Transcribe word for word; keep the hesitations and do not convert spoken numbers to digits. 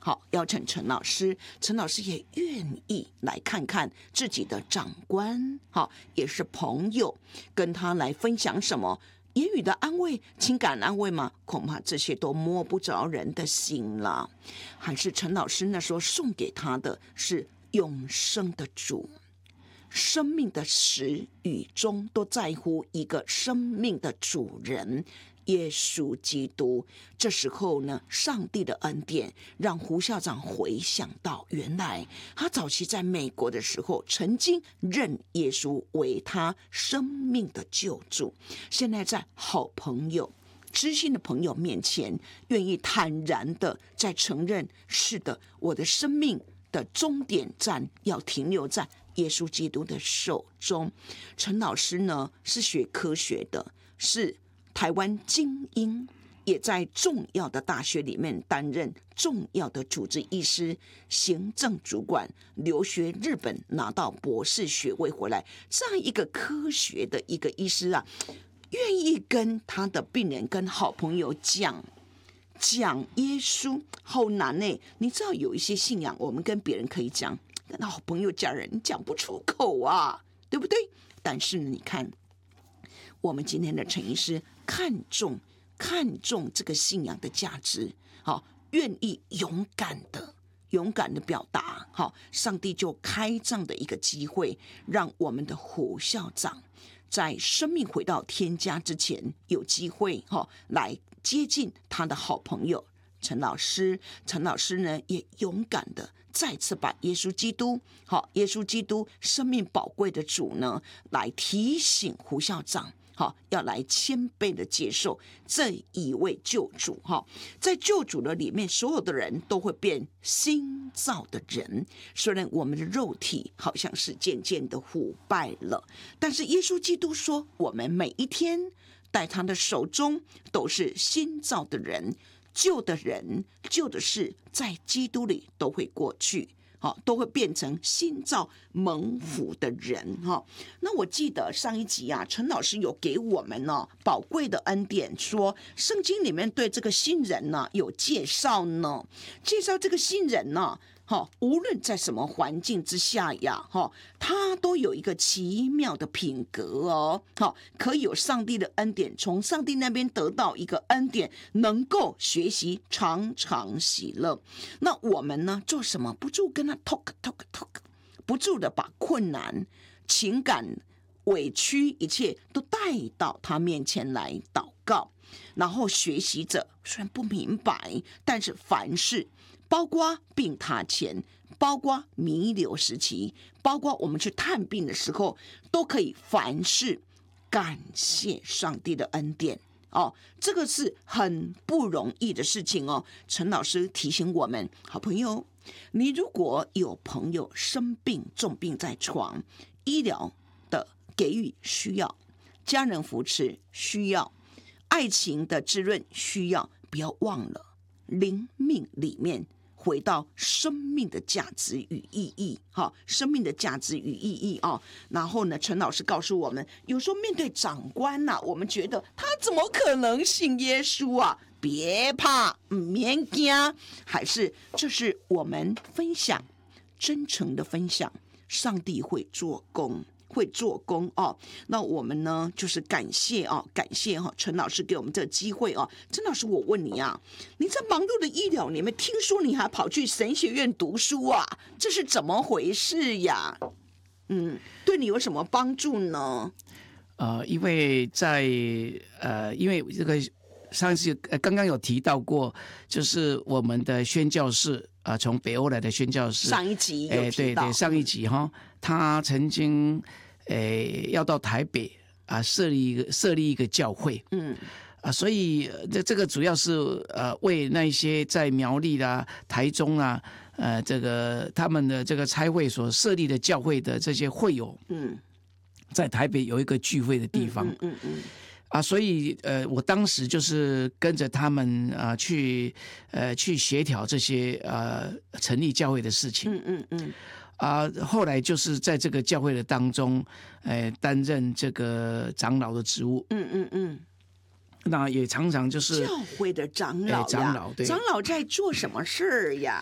好，邀请陈老师，陈老师也愿意来看看自己的长官，好，也是朋友，跟他来分享什么言语的安慰、情感安慰吗？恐怕这些都摸不着人的心了。还是陈老师那时候送给他的是永生的主，生命的始与终都在乎一个生命的主人耶稣基督。这时候呢，上帝的恩典让胡校长回想到，原来他早期在美国的时候曾经认耶稣为他生命的救主，现在在好朋友知心的朋友面前，愿意坦然的在承认，是的，我的生命的终点站要停留在耶稣基督的手中。陈老师呢是学科学的，是台湾精英，也在重要的大学里面担任重要的主治医师、行政主管，留学日本拿到博士学位回来，这样一个科学的一个医师啊，愿意跟他的病人、跟好朋友讲讲耶稣，好难呢。你知道有一些信仰，我们跟别人可以讲，跟好朋友、家人讲不出口啊，对不对？但是呢，你看，我们今天的陈医师看重看重这个信仰的价值，好，愿意勇敢的勇敢的表达，好，上帝就开这样的一个机会，让我们的胡校长在生命回到天家之前，有机会哈来接近他的好朋友陈老师。陈老师呢，也勇敢的再次把耶稣基督，好，耶稣基督生命宝贵的主呢，来提醒胡校长。好，要来谦卑的接受这一位救主。哈，在救主的里面，所有的人都会变新造的人。虽然我们的肉体好像是渐渐的腐败了，但是耶稣基督说，我们每一天在他的手中都是新造的人，旧的人、旧的事在基督里都会过去。好，都会变成新造蒙福的人哈。那我记得上一集啊，陈老师有给我们呢、哦、宝贵的恩典，说圣经里面对这个新人呢有介绍呢，介绍这个新人呢。无论在什么环境之下呀，他都有一个奇妙的品格哦，可以有上帝的恩典，从上帝那边得到一个恩典，能够学习常常喜乐。那我们呢，做什么？不住跟他 talk talk talk， 不住的把困难、情感、委屈一切都带到他面前来祷告，然后学习者虽然不明白，但是凡事包括病榻前，包括弥留时期，包括我们去探病的时候，都可以凡事感谢上帝的恩典哦，这个是很不容易的事情哦。陈老师提醒我们，好朋友，你如果有朋友生病重病在床，医疗的给予需要，家人扶持需要，爱情的滋润需要，不要忘了灵命里面回到生命的价值与意义，哈，生命的价值与意义啊。然后呢，陈老师告诉我们，有时候面对长官呐、啊，我们觉得他怎么可能信耶稣啊？别怕，免惊，还是这是我们分享，真诚的分享，上帝会做工。会做工哦，那我们呢就是感谢哦，感谢哈、哦、陈老师给我们这个机会哦。陈老师，我问你啊，你在忙碌的医疗里面，听说你还跑去神学院读书啊，这是怎么回事呀？嗯，对你有什么帮助呢？ 呃，因为在呃，因为这个上次呃刚刚有提到过，就是我们的宣教士啊，从、呃、北欧来的宣教士， 上一集有提到， 哎、对对，上一集哈，他曾经诶要到台北啊设立一个设立一个教会，嗯啊，所以这这个主要是呃为那些在苗栗啦、台中啦，呃这个他们的这个差会所设立的教会的这些会友，嗯，在台北有一个聚会的地方，嗯嗯嗯。啊，所以呃，我当时就是跟着他们啊、呃、去呃去协调这些呃成立教会的事情，嗯嗯嗯。啊，后来就是在这个教会的当中，呃，担任这个长老的职务，嗯嗯嗯。那也常常就是教会的长老呀， 长老对， 长老在做什么事呀？